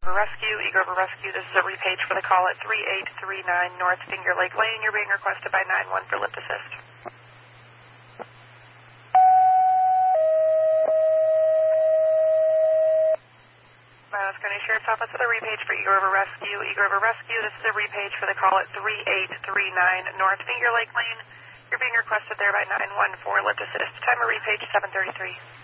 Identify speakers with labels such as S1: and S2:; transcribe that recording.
S1: Rescue, Eagle River Rescue. This is a repage for the call at 3839 North Finger Lake Lane. You're being requested by 9-1 for lift assist. Miles County Sheriff's Office with a repage for Eagle River Rescue. Eagle River Rescue, this is a repage for the call at 3839 North Finger Lake Lane. You're being requested there by 9-1 for lift assist. Time of repage 7:33.